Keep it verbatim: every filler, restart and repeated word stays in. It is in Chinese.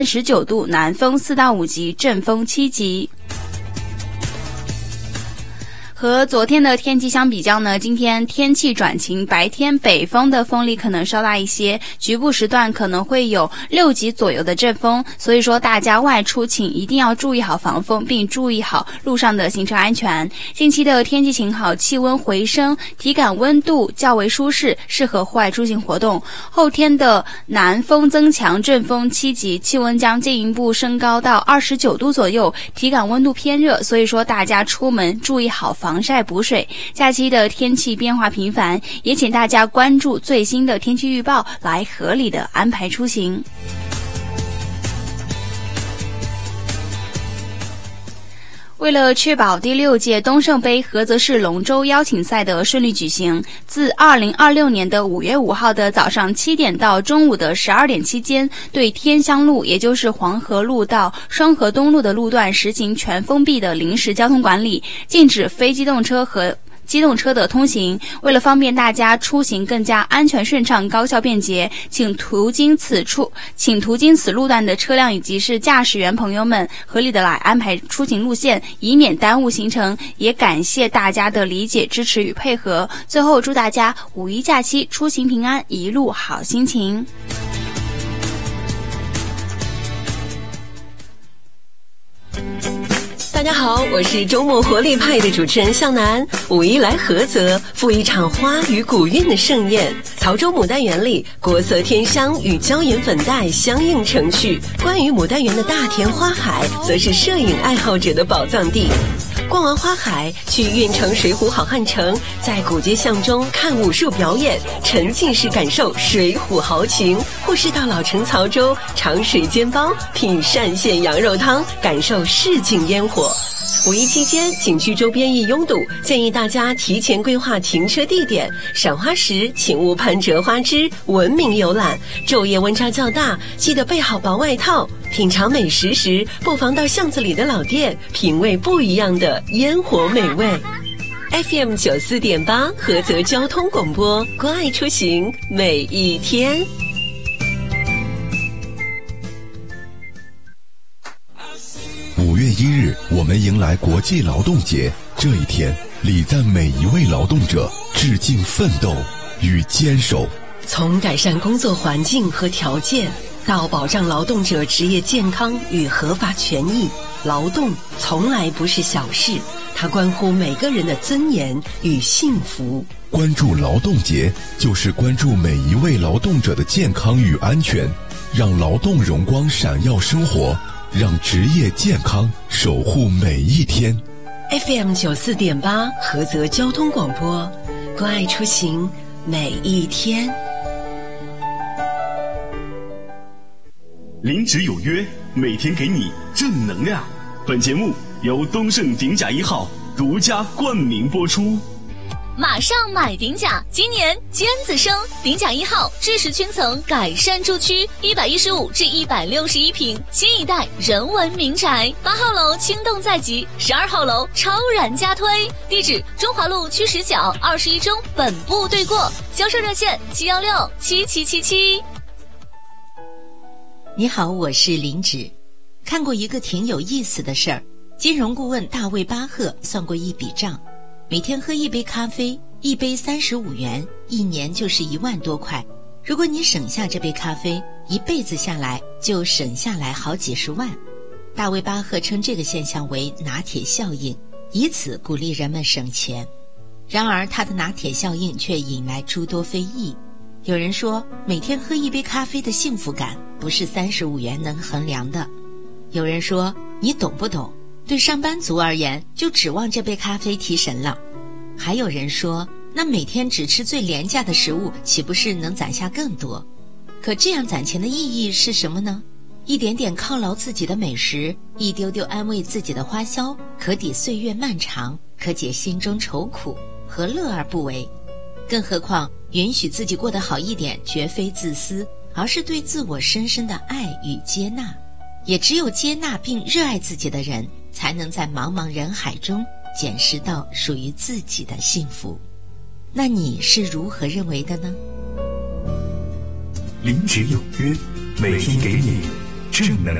十九度，南风四到五级，阵风七级。和昨天的天气相比较呢，今天天气转晴，白天北风的风力可能稍大一些，局部时段可能会有六级左右的阵风，所以说大家外出请一定要注意好防风，并注意好路上的行车安全。近期的天气晴好，气温回升，体感温度较为舒适，适合户外出行活动。后天的南风增强，阵风七级，气温将进一步升高到二十九度左右，体感温度偏热，所以说大家出门注意好防防晒补水。假期的天气变化频繁，也请大家关注最新的天气预报，来合理的安排出行。为了确保第六届东胜杯菏泽市龙舟邀请赛的顺利举行，自二零二六年的五月五号的早上七点到中午的十二点期间，对天香路，也就是黄河路到双河东路的路段实行全封闭的临时交通管理，禁止非机动车和机动车的通行。为了方便大家出行更加安全顺畅、高效便捷，请途经此处请途经此路段的车辆以及是驾驶员朋友们合理的来安排出行路线，以免耽误行程。也感谢大家的理解、支持与配合。最后祝大家五一假期出行平安，一路好心情。 大家好，我是周末活力派的主持人向南。五一来菏泽，赴一场花与古韵的盛宴。曹州牡丹园里，国色天香与椒盐粉黛相映成趣。关于牡丹园的大田花海，则是摄影爱好者的宝藏地。逛完花海，去运城水浒好汉城，在古街巷中看武术表演，沉浸式感受水浒豪情；或是到老城曹州尝水煎包，品单县羊肉汤，感受市井烟火。五一期间，景区周边易拥堵，建议大家提前规划停车地点。赏花时，请勿攀折花枝，文明游览。昼夜温差较大，记得备好薄外套。品尝美食时，不妨到巷子里的老店，品味不一样的烟火美味。F M 九四点八，菏泽交通广播，关爱出行，每一天。 五月一日，我们迎来国际劳动节。这一天，礼赞每一位劳动者，致敬奋斗与坚守。 从改善工作环境和条件，到保障劳动者职业健康与合法权益，劳动从来不是小事，它关乎每个人的尊严与幸福。 关注劳动节，就是关注每一位劳动者的健康与安全，让劳动荣光闪耀生活，让职业健康守护每一天。 F M 九四点八，菏泽交通广播，关爱出行，每一天。 零职有约，每天给你正能量。本节目由东盛鼎甲一号独家冠名播出。 马上买鼎甲，今年尖子生，鼎甲一号知识圈层改善住区，一百一十五至一百六十一平，新一代人文民宅。八号楼轻动在即，十二号楼超然加推。地址：中华路区十角二十一中本部对过，销售热线：七幺六七七七七。 你好，我是林芷。看过一个挺有意思的事儿，金融顾问大卫巴赫算过一笔账，每天喝一杯咖啡，一杯三十五元，一年就是一万多块。如果你省下这杯咖啡，一辈子下来就省下来好几十万。大卫巴赫称这个现象为拿铁效应，以此鼓励人们省钱。然而他的拿铁效应却引来诸多非议。有人说，每天喝一杯咖啡的幸福感不是三十五元能衡量的。有人说，你懂不懂？对上班族而言，就指望这杯咖啡提神了。还有人说，那每天只吃最廉价的食物，岂不是能攒下更多？可这样攒钱的意义是什么呢？一点点犒劳自己的美食，一丢丢安慰自己的花销，可抵岁月漫长，可解心中愁苦，何乐而不为？更何况允许自己过得好一点，绝非自私，而是对自我深深的爱与接纳。也只有接纳并热爱自己的人，才能在茫茫人海中捡拾到属于自己的幸福。那你是如何认为的呢？ 零职有约，每天给你正能